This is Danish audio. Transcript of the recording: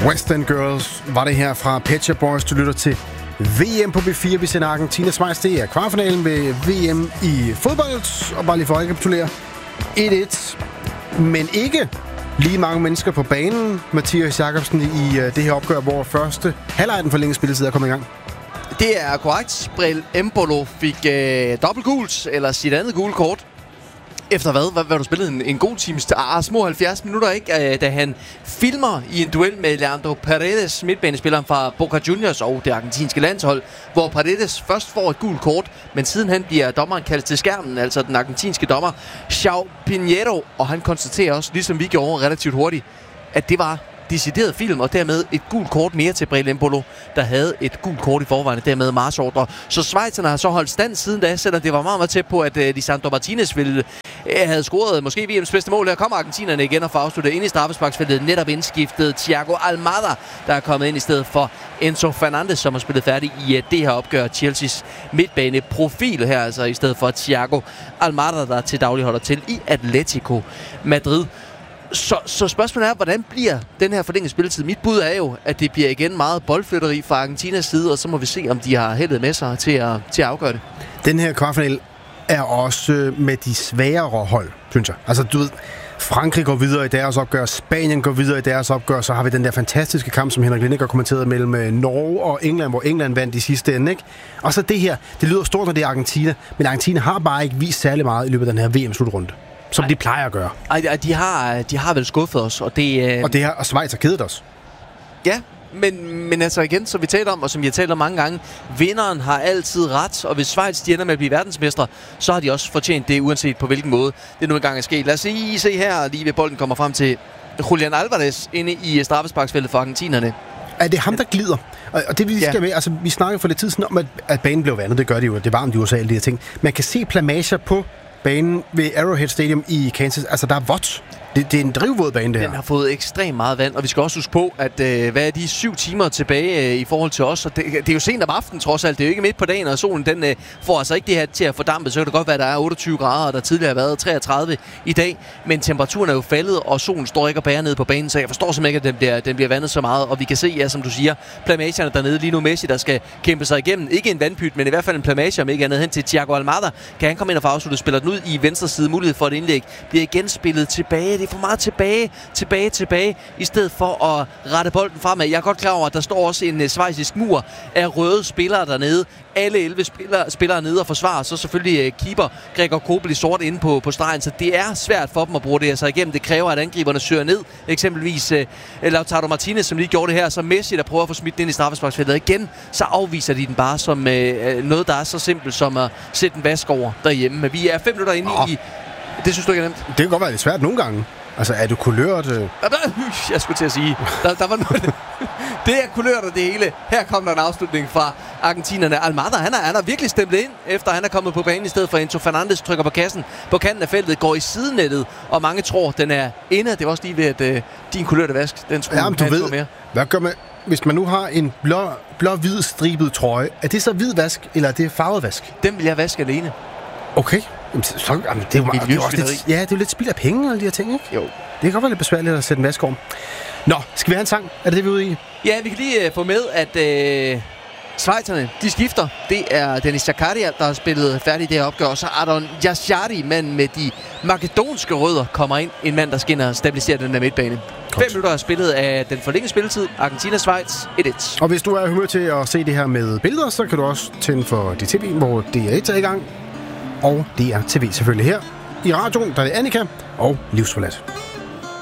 West End Girls var det her fra Pet Shop Boys. Du lytter til VM på B4. Vi sender Argentina Schweiz. Det er kvartfinalen ved VM i fodbold. Og bare lige for at rekapitulere. 1-1. Men ikke lige mange mennesker på banen. Mathias Jakobsen i det her opgør, hvor første halvleg af den forlængede spilletid er kommet i gang. Det er korrekt. Breel Embolo fik dobbelt gult, eller sit andet gule kort. Efter hvad du spillede en god time, små 70 minutter, ikke? Da han filmer i en duel med Leandro Paredes, midtbanespilleren fra Boca Juniors og det argentinske landshold, hvor Paredes først får et gult kort, men siden han bliver dommeren kaldt til skærmen, altså den argentinske dommer, João Pinheiro, og han konstaterer også, ligesom vi gjorde relativt hurtigt, at det var decideret film, og dermed et gult kort mere til Breel Embolo, der havde et gult kort i forvejen, dermed marchordre. Så schweizerne har så holdt stand siden da, selvom det var meget, meget tæt på, at Lisandro Martinez havde scoret måske VM's bedste mål. Her kommer argentinerne igen og får afsluttet ind i straffesparksfeltet. Netop indskiftet Thiago Almada, der er kommet ind i stedet for Enzo Fernandez, som har spillet færdig i det her opgør. Chelseas midtbaneprofil her, altså i stedet for Thiago Almada, der til daglig holder til i Atletico Madrid. Så spørgsmålet er, hvordan bliver den her forlængede spilletid? Mit bud er jo, at det bliver igen meget boldflytteri fra Argentinas side, og så må vi se, om de har heldet med sig til at afgøre det. Den her kvartfinal er også med de sværere hold, synes jeg. Altså, du ved, Frankrig går videre i deres opgør, Spanien går videre i deres opgør, så har vi den der fantastiske kamp, som Henrik Lindegaard kommenterede mellem Norge og England, hvor England vandt i sidste ende, ikke? Og så det her, det lyder stort, når det er Argentina, men Argentina har bare ikke vist særlig meget i løbet af den her VM-slutrunde. Som de plejer at gøre. De har vel skuffet os, og og Schweiz har kedet os. Ja, men altså igen, som vi taler om, og som vi har talt om mange gange, vinderen har altid ret, og hvis Schweiz de ender med at blive verdensmestre, så har de også fortjent det, uanset på hvilken måde det nu engang er sket. Lad os se her, lige ved bolden kommer frem til Julian Alvarez inde i straffesparksfeltet for argentinerne. Er det ham, der glider? Og det vi skal med, altså vi snakkede for lidt tid siden om, at banen blev vandet, det gør de jo, det er varmt i USA, alle de her ting. Man kan se plamager på banen ved Arrowhead Stadium i Kansas. Altså, der er vådt. Det er en drivvåd bane, det her. Den har fået ekstremt meget vand, og vi skal også huske på, at hvad er de 7 timer tilbage i forhold til os? Og det er jo sent om aftenen, trods alt. Det er jo ikke midt på dagen, og solen den får altså ikke det her til at fordampe. Så kan det godt være, at der er 28 grader, og der tidligere har været 33 i dag. Men temperaturen er jo faldet, og solen står ikke og bærer ned på banen, så jeg forstår simpelthen ikke, at den bliver vandet så meget. Og vi kan se, ja, som du siger, plamagerne dernede lige nu. Messi, der skal kæmpe sig igennem. Ikke en vandpyt, men i hvert fald en plamage, om ikke andet hen til Thiago Almada. Kan han komme ind og få afsluttet, spiller den ud i venstre side, mulighed for et indlæg. Bliver igen spillet tilbage. Det er for meget tilbage, i stedet for at rette bolden fremad. Jeg er godt klar over, at der står også en schweizisk mur af røde spillere dernede. Alle 11 spillere nede og forsvarer, så selvfølgelig keeper Gregor Kobel i sort inde på stregen, så det er svært for dem at bruge det sig igennem. Det kræver, at angriberne søger ned. Eksempelvis Lautaro Martinez, som lige gjorde det her, så Messi, der prøver at få smidt ind i straffesparksfeltet igen, så afviser de den bare som noget, der er så simpelt som at sætte en vask over derhjemme. Men vi er 5 minutter inde i... Det synes du ikke er nemt? Det kan godt være lidt svært nogle gange. Altså, er du kulørt? Jeg skulle til at sige. Der var noget... Det er kulørt og det hele. Her kommer der en afslutning fra argentinerne. Almada, han har virkelig stemplet ind, efter han er kommet på banen i stedet for Enzo Fernandez, trykker på kassen på kanten af feltet, går i sidenettet, og mange tror, den er inde. Det var også lige ved, at din kulørte vask, den skulle du ved, mere. Hvad gør man, hvis man nu har en blå-hvid stribet trøje? Er det så hvid vask, eller er det farvet vask? Den vil jeg vaske alene. Okay. Det er jo også lidt, det er jo lidt spild af penge, alle de her ting, ikke? Jo. Det kan godt være lidt besværligt at sætte en vask over. Nå, skal vi have en sang? Er det vi er ude i? Ja, vi kan lige få med, at schweizerne, de skifter. Det er Dennis Zakaria, der har spillet færdigt det her opgør. Og så Adon Jashari, manden med de makedonske rødder, kommer ind. En mand, der skinner og stabiliserer den der midtbane. 5 minutter er spillet af den forlængede spilletid. Argentina-Schweiz 1-1. Og hvis du er humør til at se det her med billeder, så kan du også tænde for DTV, hvor DR1 er i gang. Og DR TV selvfølgelig her. I radioen, der er det Annika og Livsforladt.